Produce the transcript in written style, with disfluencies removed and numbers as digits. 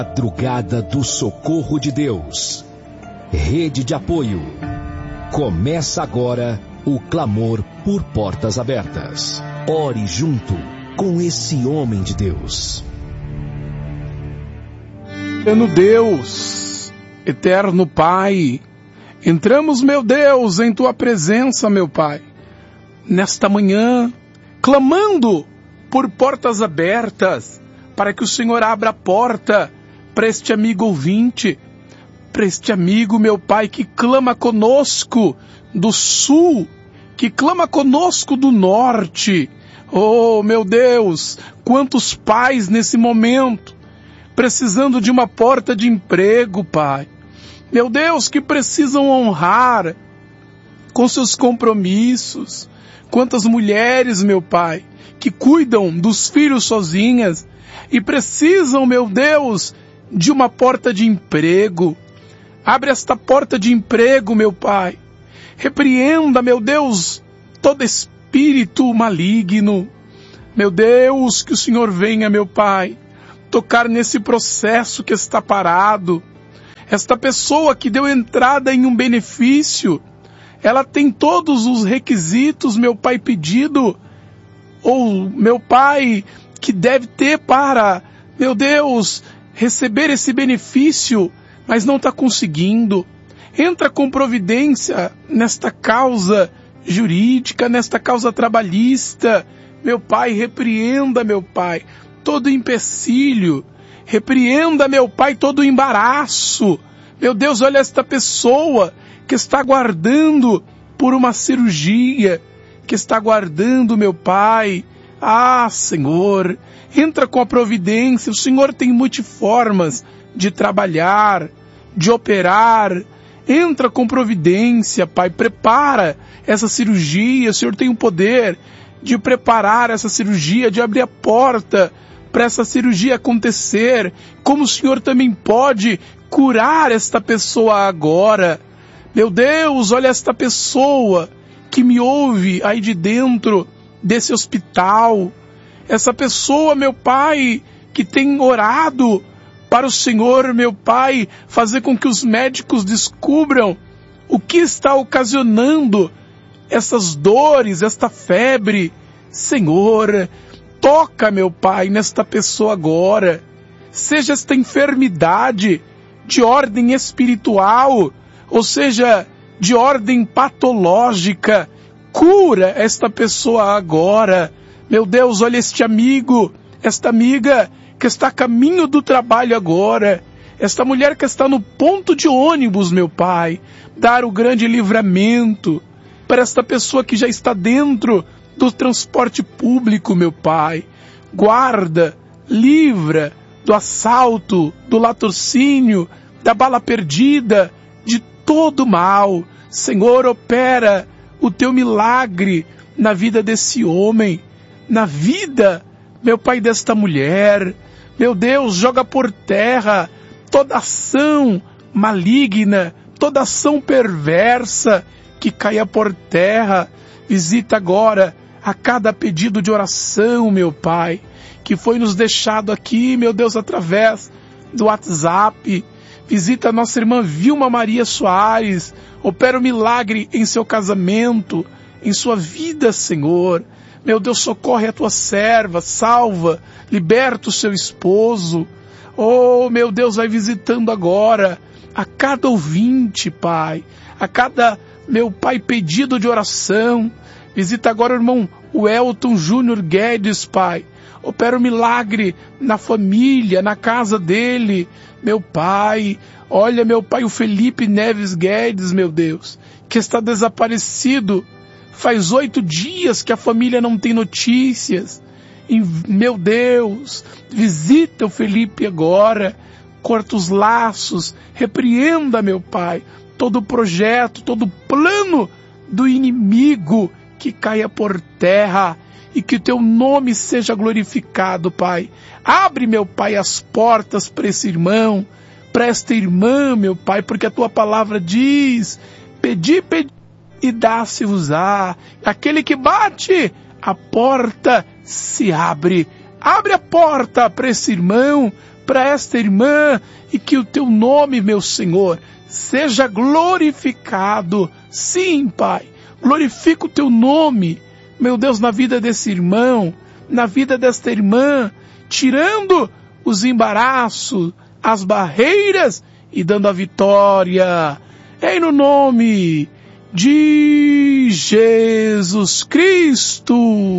Madrugada do Socorro de Deus. Rede de apoio. Começa agora o clamor por portas abertas. Ore junto com esse homem de Deus. Eterno Deus, eterno Pai, entramos, meu Deus, em Tua presença, meu Pai, nesta manhã, clamando por portas abertas, para que o Senhor abra a porta para este amigo ouvinte, para este amigo, meu Pai, que clama conosco do sul, que clama conosco do norte. Oh, meu Deus, quantos pais nesse momento, precisando de uma porta de emprego, Pai. Meu Deus, que precisam honrar com seus compromissos. Quantas mulheres, meu Pai, que cuidam dos filhos sozinhas e precisam, meu Deus, de uma porta de emprego. Abre esta porta de emprego, meu Pai. Repreenda, meu Deus, todo espírito maligno. Meu Deus, que o Senhor venha, meu Pai, tocar nesse processo que está parado. Esta pessoa que deu entrada em um benefício, ela tem todos os requisitos, meu Pai, pedido, ou meu Pai, que deve ter para, meu Deus, receber esse benefício, mas não está conseguindo. Entra com providência nesta causa jurídica, nesta causa trabalhista. Meu Pai, repreenda, meu Pai, todo empecilho. Repreenda, meu Pai, todo embaraço. Meu Deus, olha esta pessoa que está aguardando por uma cirurgia, que está aguardando, meu Pai. Ah, Senhor, entra com a providência. O Senhor tem multiformas de trabalhar, de operar. Entra com providência, Pai. Prepara essa cirurgia. O Senhor tem o poder de preparar essa cirurgia, de abrir a porta para essa cirurgia acontecer. Como o Senhor também pode curar esta pessoa agora. Meu Deus, olha esta pessoa que me ouve aí de dentro desse hospital, essa pessoa, meu Pai, que tem orado para o Senhor, meu Pai, fazer com que os médicos descubram o que está ocasionando essas dores, esta febre. Senhor, toca, meu Pai, nesta pessoa agora. Seja esta enfermidade de ordem espiritual, ou seja, de ordem patológica, cura esta pessoa agora. Meu Deus, olha este amigo, esta amiga que está a caminho do trabalho agora, esta mulher que está no ponto de ônibus, meu Pai, dar o grande livramento para esta pessoa que já está dentro do transporte público, meu Pai. Guarda, livra do assalto, do latrocínio, da bala perdida, de todo mal. Senhor, opera o teu milagre na vida desse homem, na vida, meu Pai, desta mulher. Meu Deus, joga por terra toda ação maligna, toda ação perversa que caia por terra. Visita agora a cada pedido de oração, meu Pai, que foi nos deixado aqui, meu Deus, através do WhatsApp. Visita a nossa irmã Vilma Maria Soares. Opera o milagre em seu casamento, em sua vida, Senhor. Meu Deus, socorre a tua serva, salva, liberta o seu esposo. Oh, meu Deus, vai visitando agora a cada ouvinte, Pai, a cada, meu Pai, pedido de oração. Visita agora o irmão Welton Júnior Guedes, Pai. Opera o milagre na família, na casa dele, meu Pai. Olha, meu Pai, o Felipe Neves Guedes, meu Deus, que está desaparecido. Faz 8 dias que a família não tem notícias. E, meu Deus, visita o Felipe agora, corta os laços, repreenda, meu Pai, todo o projeto, todo o plano do inimigo que caia por terra e que o teu nome seja glorificado, Pai. Abre, meu Pai, as portas para esse irmão, para esta irmã, meu Pai, porque a tua palavra diz: pedi, pedi e dá-se-vos-á. Aquele que bate, a porta se abre. Abre a porta para esse irmão, para esta irmã e que o teu nome, meu Senhor, seja glorificado. Sim, Pai, glorifica o teu nome, meu Deus, na vida desse irmão, na vida desta irmã, tirando os embaraços, as barreiras e dando a vitória. Em no nome de Jesus Cristo.